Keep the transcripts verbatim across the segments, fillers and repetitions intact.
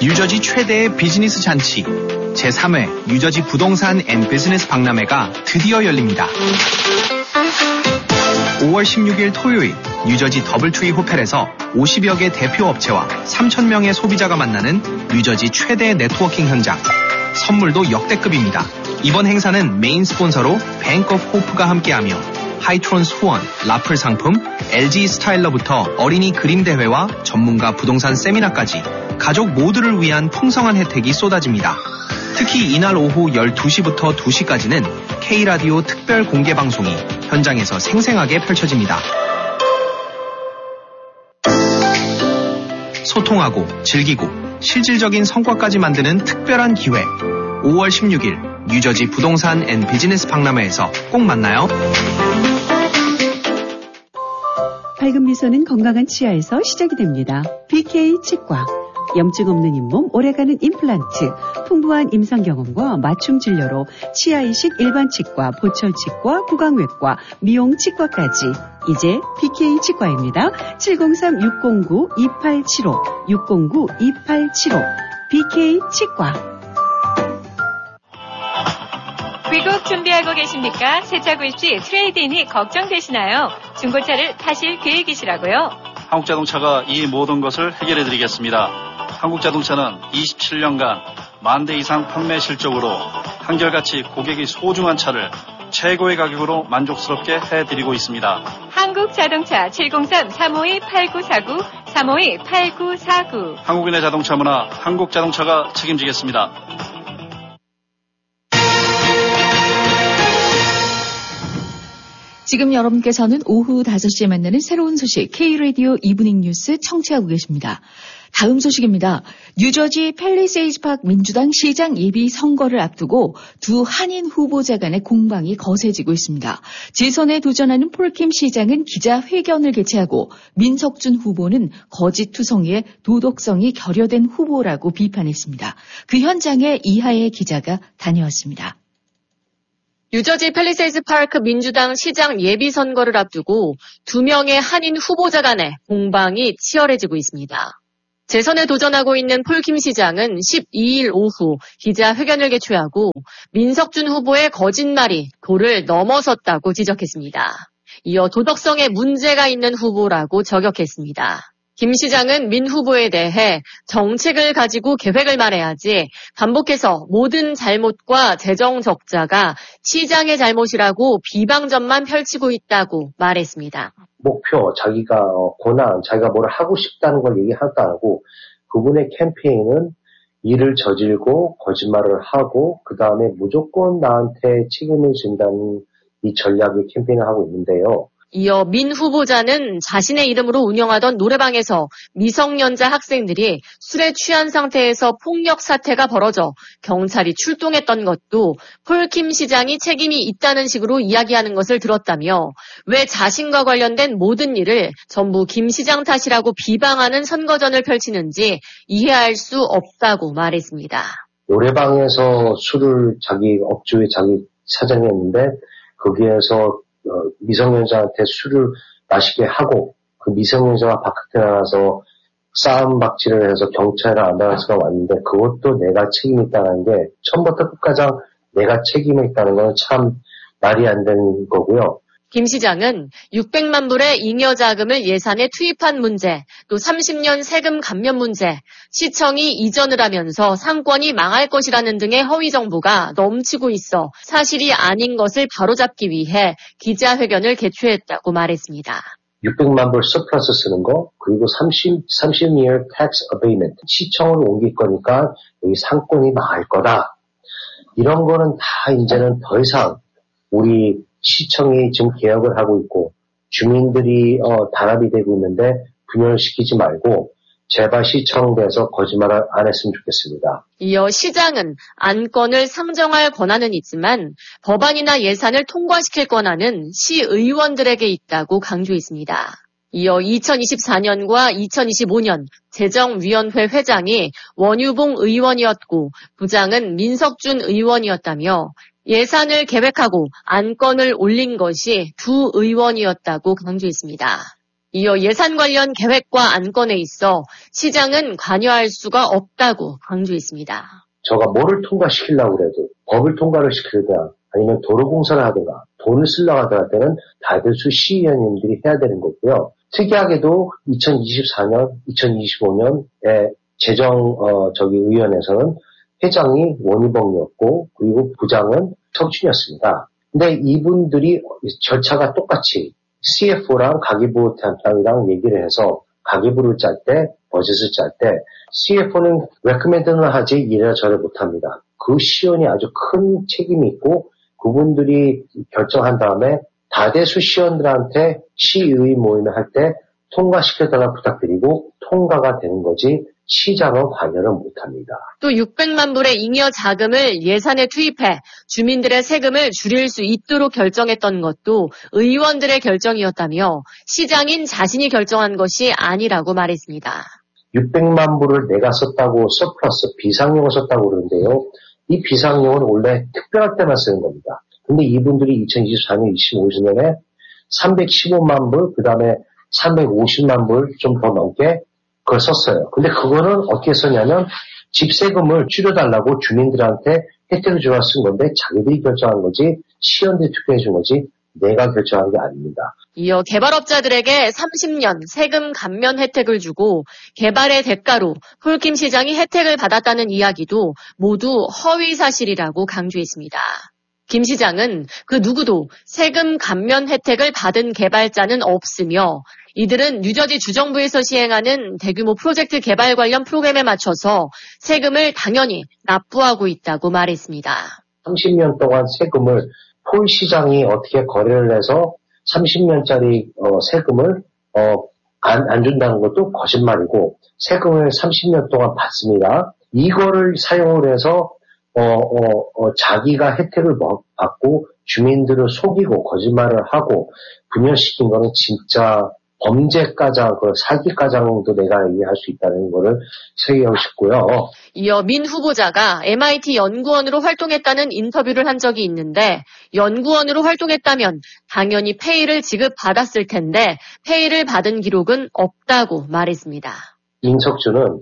뉴저지 최대의 비즈니스 잔치 제삼 회 뉴저지 부동산 앤 비즈니스 박람회가 드디어 열립니다. 오월 십육일 토요일 뉴저지 더블트리 호텔에서 오십여 개 대표 업체와 삼천 명의 소비자가 만나는 뉴저지 최대 네트워킹 현장. 선물도 역대급입니다. 이번 행사는 메인 스폰서로 뱅크 오브 호프가 함께하며 하이트론스 후원, 라플 상품, 엘지 스타일러부터 어린이 그림 대회와 전문가 부동산 세미나까지 가족 모두를 위한 풍성한 혜택이 쏟아집니다. 특히 이날 오후 열두 시부터 두 시까지는 K라디오 특별 공개 방송이 현장에서 생생하게 펼쳐집니다. 소통하고 즐기고 실질적인 성과까지 만드는 특별한 기회. 오월 십육일 뉴저지 부동산 앤 비즈니스 박람회에서 꼭 만나요. 밝은 미소는 건강한 치아에서 시작이 됩니다. 비케이 치과. 염증 없는 잇몸, 오래가는 임플란트, 풍부한 임상 경험과 맞춤 진료로 치아 이식 일반 치과, 보철 치과, 구강외과, 미용 치과까지. 이제 비케이 치과입니다. 칠공삼 육공구 이팔칠오, 육공구 이팔칠오. 비케이 치과. 귀국 준비하고 계십니까? 새차 구입 시 트레이드인이 걱정되시나요? 중고차를 타실 계획이시라고요? 한국자동차가 이 모든 것을 해결해드리겠습니다. 한국자동차는 이십칠 년간 만 대 이상 판매 실적으로 한결같이 고객이 소중한 차를 최고의 가격으로 만족스럽게 해드리고 있습니다. 한국자동차 칠공삼 삼오이 팔구사구, 삼오이 팔구사구. 한국인의 자동차 문화, 한국자동차가 책임지겠습니다. 지금 여러분께서는 오후 다섯 시에 만나는 새로운 소식 K라디오 이브닝 뉴스 청취하고 계십니다. 다음 소식입니다. 뉴저지 팰리세이드 파크 민주당 시장 예비 선거를 앞두고 두 한인 후보자 간의 공방이 거세지고 있습니다. 재선에 도전하는 폴킴 시장은 기자회견을 개최하고 민석준 후보는 거짓투성이에 도덕성이 결여된 후보라고 비판했습니다. 그 현장에 이하의 기자가 다녀왔습니다. 뉴저지 팰리세이드 파크 민주당 시장 예비선거를 앞두고 두 명의 한인 후보자 간의 공방이 치열해지고 있습니다. 재선에 도전하고 있는 폴킴 시장은 십이일 오후 기자회견을 개최하고 민석준 후보의 거짓말이 도를 넘어섰다고 지적했습니다. 이어 도덕성에 문제가 있는 후보라고 저격했습니다. 김 시장은 민 후보에 대해 정책을 가지고 계획을 말해야지 반복해서 모든 잘못과 재정 적자가 시장의 잘못이라고 비방전만 펼치고 있다고 말했습니다. 목표, 자기가 고난, 자기가 뭘 하고 싶다는 걸 얘기 하나도 안 하고 그분의 캠페인은 일을 저질고 거짓말을 하고 그 다음에 무조건 나한테 책임을 진다는 이 전략의 캠페인을 하고 있는데요. 이어 민 후보자는 자신의 이름으로 운영하던 노래방에서 미성년자 학생들이 술에 취한 상태에서 폭력 사태가 벌어져 경찰이 출동했던 것도 폴킴 시장이 책임이 있다는 식으로 이야기하는 것을 들었다며 왜 자신과 관련된 모든 일을 전부 김 시장 탓이라고 비방하는 선거전을 펼치는지 이해할 수 없다고 말했습니다. 노래방에서 술을 자기 업주에 자기 사장이 했는데 거기에서 어, 미성년자한테 술을 마시게 하고 그 미성년자가 바깥에 나가서 싸움 박질을 해서 경찰에 안다가서 왔는데 그것도 내가 책임이 있다는 게 처음부터 끝까지 내가 책임이 있다는 건 참 말이 안 되는 거고요. 김 시장은 육백만 불의 잉여 자금을 예산에 투입한 문제, 또 삼십 년 세금 감면 문제, 시청이 이전을 하면서 상권이 망할 것이라는 등의 허위 정보가 넘치고 있어 사실이 아닌 것을 바로잡기 위해 기자회견을 개최했다고 말했습니다. 육백만 불 서플러스 쓰는 거, 그리고 삼십, 삼십 year tax abatement, 시청을 옮길 거니까 여기 상권이 망할 거다. 이런 거는 다 이제는 더 이상 우리 시청이 지금 개혁을 하고 있고 주민들이 어, 단합이 되고 있는데 분열시키지 말고 제발 시청에서 거짓말을 안 했으면 좋겠습니다. 이어 시장은 안건을 상정할 권한은 있지만 법안이나 예산을 통과시킬 권한은 시의원들에게 있다고 강조했습니다. 이어 이천이십사 년과 이천이십오 년 재정위원회 회장이 원유봉 의원이었고 부장은 민석준 의원이었다며 예산을 계획하고 안건을 올린 것이 두 의원이었다고 강조했습니다. 이어 예산 관련 계획과 안건에 있어 시장은 관여할 수가 없다고 강조했습니다. 저가 뭐를 통과시키려고 그래도 법을 통과를 시키든가 아니면 도로공사를 하든가 돈을 쓰려고 하더라 때는 다대수 시의원님들이 해야 되는 거고요. 특이하게도 이천이십사 년, 이천이십오 년에 재정 어, 저기 의원에서는 회장이 원희봉이었고 그리고 부장은 석춘이었습니다. 근데 이분들이 절차가 똑같이 씨에프오랑 가계부 담당이랑 얘기를 해서 가계부를 짤 때, 버젯을 짤 때 씨에프오는 레코멘드는 하지 이래저래 못합니다. 그 시의원이 아주 큰 책임이 있고 그분들이 결정한 다음에 다대수 시의원들한테 시의 모임을 할 때 통과시켜달라 부탁드리고 통과가 되는 거지 시장은 관여를 못합니다. 또 육백만 불의 잉여 자금을 예산에 투입해 주민들의 세금을 줄일 수 있도록 결정했던 것도 의원들의 결정이었다며 시장인 자신이 결정한 것이 아니라고 말했습니다. 육백만 불을 내가 썼다고 서플러스 비상용을 썼다고 그러는데요. 이 비상용은 원래 특별할 때만 쓰는 겁니다. 근데 이분들이 이천이십사 년 이십오 년에 삼백십오만 불, 그 다음에 삼백오십만 불 좀 더 넘게 그걸 썼어요. 근데 그거는 어떻게 썼냐면 집세금을 줄여달라고 주민들한테 혜택을 주라 쓴 건데 자기들이 결정한 거지 시의원들이 투표해 준 거지 내가 결정한 게 아닙니다. 이어 개발업자들에게 삼십 년 세금 감면 혜택을 주고 개발의 대가로 폴킴 시장이 혜택을 받았다는 이야기도 모두 허위 사실이라고 강조했습니다. 김 시장은 그 누구도 세금 감면 혜택을 받은 개발자는 없으며 이들은 뉴저지 주정부에서 시행하는 대규모 프로젝트 개발 관련 프로그램에 맞춰서 세금을 당연히 납부하고 있다고 말했습니다. 삼십 년 동안 세금을 폴 시장이 어떻게 거래를 해서 삼십 년짜리 어, 세금을 어, 안, 안 준다는 것도 거짓말이고 세금을 삼십 년 동안 받습니다. 이거를 사용을 해서 어, 어, 어, 자기가 혜택을 받고 주민들을 속이고 거짓말을 하고 분열시킨 거는 진짜 범죄가장, 그 사기가장도 내가 얘기할 수 있다는 거를 제기하고 싶고요. 이어 민 후보자가 엠아이티 연구원으로 활동했다는 인터뷰를 한 적이 있는데 연구원으로 활동했다면 당연히 페이를 지급받았을 텐데 페이를 받은 기록은 없다고 말했습니다. 임석준은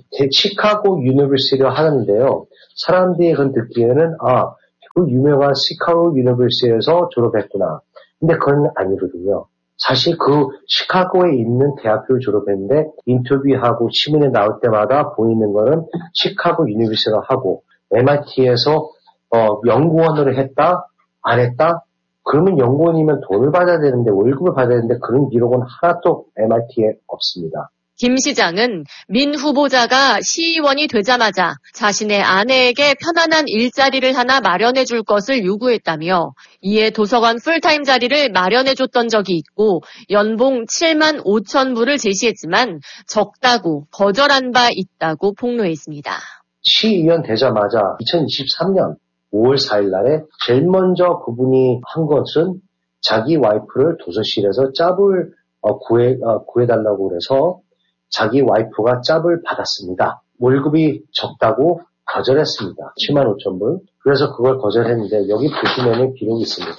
시카고 유니버시티를 하는데요. 사람들이 그 듣기에는 아, 그 유명한 시카고 유니버시티에서 졸업했구나. 근데 그건 아니거든요. 사실 그 시카고에 있는 대학교를 졸업했는데 인터뷰하고 신문에 나올 때마다 보이는 거는 시카고 유니버시티를 하고 엠아이티에서 어, 연구원으로 했다? 안 했다? 그러면 연구원이면 돈을 받아야 되는데 월급을 받아야 되는데 그런 기록은 하나도 엠아이티에 없습니다. 김 시장은 민 후보자가 시의원이 되자마자 자신의 아내에게 편안한 일자리를 하나 마련해 줄 것을 요구했다며 이에 도서관 풀타임 자리를 마련해 줬던 적이 있고 연봉 칠만 오천 불을 제시했지만 적다고 거절한 바 있다고 폭로했습니다. 시의원 되자마자 이천이십삼 년 오월 사일 날에 제일 먼저 그분이 한 것은 자기 와이프를 도서실에서 짭을 어, 구해, 어, 구해달라고 그래서 자기 와이프가 짭을 받았습니다. 월급이 적다고 거절했습니다. 칠만 오천 불. 그래서 그걸 거절했는데 여기 보시면은 기록이 있습니다.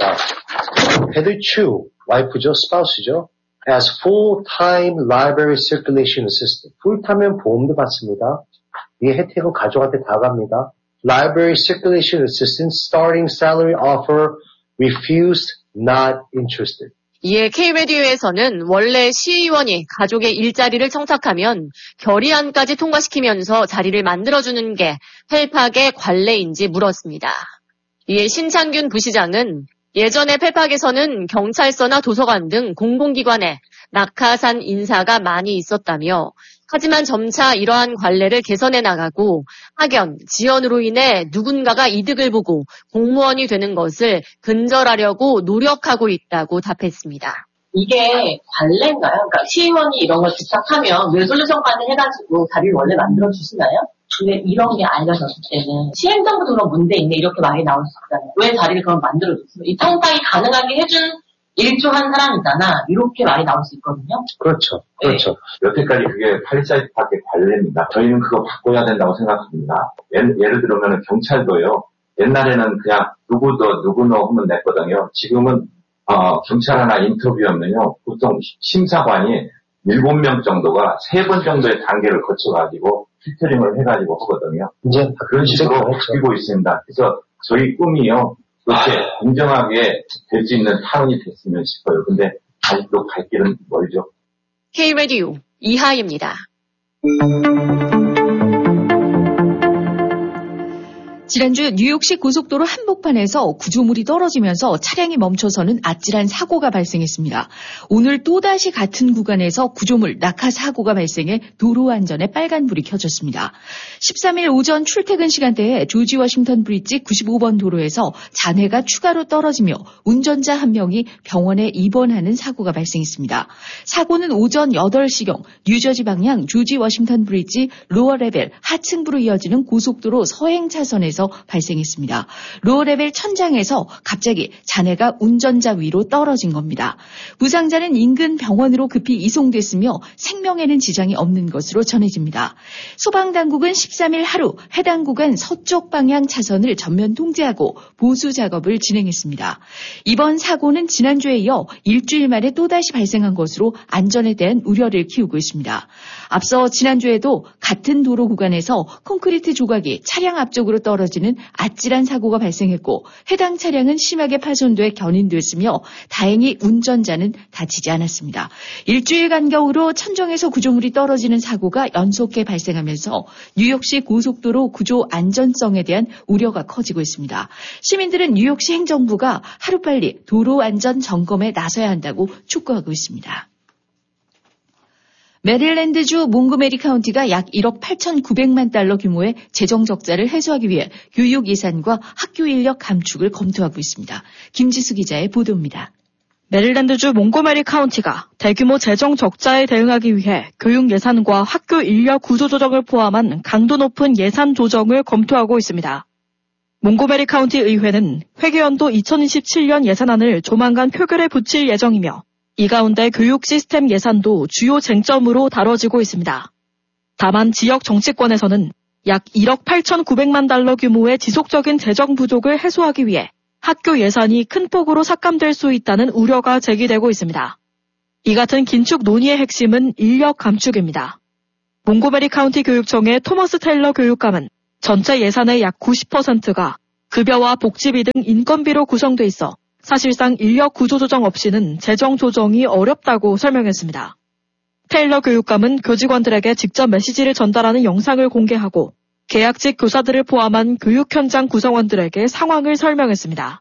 헤드 추, 와이프죠, 스파우스죠. As full-time library circulation assistant. 풀타임은 보험도 받습니다. 이 혜택은 가족한테 다 갑니다. Library circulation assistant starting salary offer refused, not interested. 이에 K라디오에서는 원래 시의원이 가족의 일자리를 청탁하면 결의안까지 통과시키면서 자리를 만들어주는 게 펠팍의 관례인지 물었습니다. 이에 신창균 부시장은 예전에 펠팍에서는 경찰서나 도서관 등 공공기관에 낙하산 인사가 많이 있었다며 하지만 점차 이러한 관례를 개선해 나가고 학연, 지연으로 인해 누군가가 이득을 보고 공무원이 되는 것을 근절하려고 노력하고 있다고 답했습니다. 이게 관례인가요? 그러니까 시의원이 이런 걸 부탁하면 레졸루션까지 해가지고 자리를 원래 만들어주시나요? 근데 이런 게 알려졌을 때는 시행정부도 그런 문제 있네 이렇게 말이 나올 수 있잖아요. 왜 자리를 그럼 만들어줬어요? 이 통과이 가능하게 해준 일조한 사람이잖아. 이렇게 말이 나올 수 있거든요. 그렇죠. 그렇죠. 네. 여태까지 그게 팔리사이즈 파크의 관례입니다. 저희는 그거 바꿔야 된다고 생각합니다. 예를, 예를 들면 경찰도요. 옛날에는 그냥 누구도 누구노 하면 냈거든요. 지금은 어, 경찰 하나 인터뷰하면요. 보통 심사관이 일곱 명 정도가 세 번 정도의 단계를 거쳐가지고 필터링을 해가지고 하거든요. 이제 그런 식으로 바뀌고 있습니다. 그래서 저희 꿈이요. 그렇게 공정하게 될 수 있는 타운이 됐으면 싶어요. 근데 아직도 갈 길은 멀죠. K-라디오 이하입니다. 지난주 뉴욕시 고속도로 한복판에서 구조물이 떨어지면서 차량이 멈춰서는 아찔한 사고가 발생했습니다. 오늘 또다시 같은 구간에서 구조물 낙하 사고가 발생해 도로 안전에 빨간불이 켜졌습니다. 십삼 일 오전 출퇴근 시간대에 조지 워싱턴 브리지 구십오 번 도로에서 잔해가 추가로 떨어지며 운전자 한 명이 병원에 입원하는 사고가 발생했습니다. 사고는 오전 여덟 시경 뉴저지 방향 조지 워싱턴 브리지 로어 레벨 하층부로 이어지는 고속도로 서행 차선에서 발생했습니다. 로어 레벨 천장에서 갑자기 잔해가 운전자 위로 떨어진 겁니다. 부상자는 인근 병원으로 급히 이송됐으며 생명에는 지장이 없는 것으로 전해집니다. 소방당국은 십삼 일 하루 해당 구간 서쪽 방향 차선을 전면 통제하고 보수 작업을 진행했습니다. 이번 사고는 지난주에 이어 일주일 만에 또다시 발생한 것으로 안전에 대한 우려를 키우고 있습니다. 앞서 지난주에도 같은 도로 구간에서 콘크리트 조각이 차량 앞쪽으로 떨어지는 아찔한 사고가 발생했고 해당 차량은 심하게 파손돼 견인됐으며 다행히 운전자는 다치지 않았습니다. 일주일 간격으로 천정에서 구조물이 떨어지는 사고가 연속해 발생하면서 뉴욕시 고속도로 구조 안전성에 대한 우려가 커지고 있습니다. 시민들은 뉴욕시 행정부가 하루빨리 도로 안전 점검에 나서야 한다고 촉구하고 있습니다. 메릴랜드주 몽고메리 카운티가 약 일억 팔천구백만 달러 규모의 재정 적자를 해소하기 위해 교육 예산과 학교 인력 감축을 검토하고 있습니다. 김지수 기자의 보도입니다. 메릴랜드주 몽고메리 카운티가 대규모 재정 적자에 대응하기 위해 교육 예산과 학교 인력 구조 조정을 포함한 강도 높은 예산 조정을 검토하고 있습니다. 몽고메리 카운티 의회는 회계연도 이천이십칠 년 예산안을 조만간 표결에 붙일 예정이며 이 가운데 교육 시스템 예산도 주요 쟁점으로 다뤄지고 있습니다. 다만 지역 정치권에서는 약 일억 팔천구백만 달러 규모의 지속적인 재정 부족을 해소하기 위해 학교 예산이 큰 폭으로 삭감될 수 있다는 우려가 제기되고 있습니다. 이 같은 긴축 논의의 핵심은 인력 감축입니다. 몽고메리 카운티 교육청의 토머스 테일러 교육감은 전체 예산의 약 구십 퍼센트가 급여와 복지비 등 인건비로 구성돼 있어 사실상 인력 구조 조정 없이는 재정 조정이 어렵다고 설명했습니다. 테일러 교육감은 교직원들에게 직접 메시지를 전달하는 영상을 공개하고 계약직 교사들을 포함한 교육 현장 구성원들에게 상황을 설명했습니다.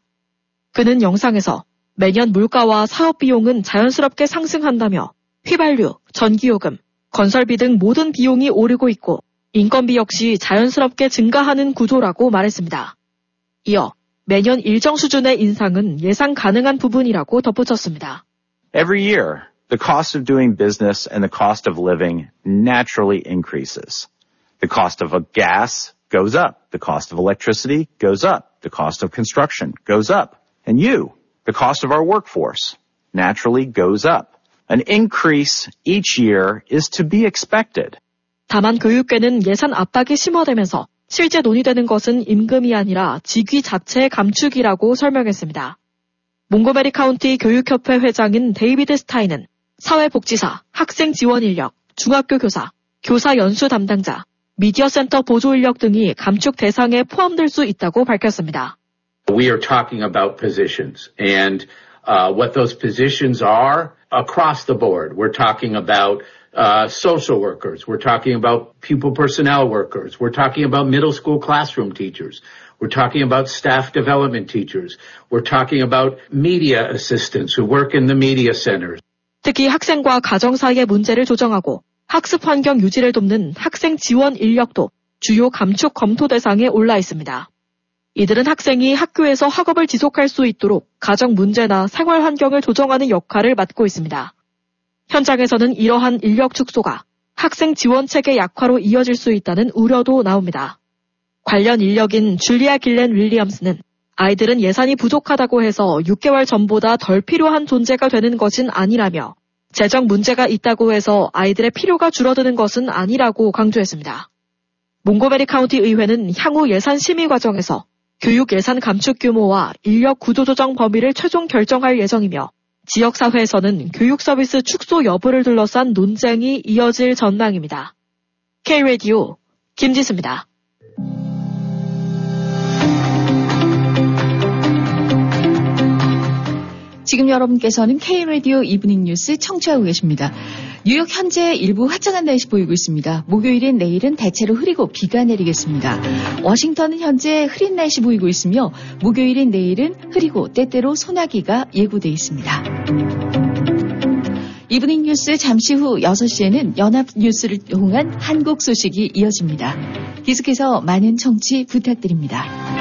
그는 영상에서 매년 물가와 사업 비용은 자연스럽게 상승한다며 휘발유, 전기요금, 건설비 등 모든 비용이 오르고 있고 인건비 역시 자연스럽게 증가하는 구조라고 말했습니다. 이어 매년 일정 수준의 인상은 예상 가능한 부분이라고 덧붙였습니다. Every year, the cost of doing business and the cost of living naturally increases. The cost of a gas goes up. The cost of electricity goes up. The cost of construction goes up. And you, the cost of our workforce, naturally goes up. An increase each year is to be expected. 다만 교육계는 예산 압박이 심화되면서 실제 논의되는 것은 임금이 아니라 직위 자체의 감축이라고 설명했습니다. 몽고메리 카운티 교육협회 회장인 데이비드 스타인은 사회복지사, 학생 지원 인력, 중학교 교사, 교사 연수 담당자, 미디어 센터 보조 인력 등이 감축 대상에 포함될 수 있다고 밝혔습니다. We are talking about positions and uh, what those positions are across the board. We're talking about Uh, social workers. We're talking about pupil personnel workers. We're talking about middle school classroom teachers. We're talking about staff development teachers. We're talking about media assistants who work in the media centers. 특히 학생과 가정 사이의 문제를 조정하고 학습 환경 유지를 돕는 학생 지원 인력도 주요 감축 검토 대상에 올라 있습니다. 이들은 학생이 학교에서 학업을 지속할 수 있도록 가정 문제나 생활 환경을 조정하는 역할을 맡고 있습니다. 현장에서는 이러한 인력 축소가 학생 지원 체계 약화로 이어질 수 있다는 우려도 나옵니다. 관련 인력인 줄리아 길렌 윌리엄스는 아이들은 예산이 부족하다고 해서 육 개월 전보다 덜 필요한 존재가 되는 것은 아니라며 재정 문제가 있다고 해서 아이들의 필요가 줄어드는 것은 아니라고 강조했습니다. 몽고메리 카운티 의회는 향후 예산 심의 과정에서 교육 예산 감축 규모와 인력 구조 조정 범위를 최종 결정할 예정이며 지역사회에서는 교육서비스 축소 여부를 둘러싼 논쟁이 이어질 전망입니다. K-라디오 김지수입니다. 지금 여러분께서는 K-라디오 이브닝 뉴스 청취하고 계십니다. 뉴욕 현재 일부 화창한 날씨 보이고 있습니다. 목요일인 내일은 대체로 흐리고 비가 내리겠습니다. 워싱턴은 현재 흐린 날씨 보이고 있으며 목요일인 내일은 흐리고 때때로 소나기가 예고돼 있습니다. 이브닝 뉴스 잠시 후 여섯 시에는 연합뉴스를 통한 한국 소식이 이어집니다. 계속해서 많은 청취 부탁드립니다.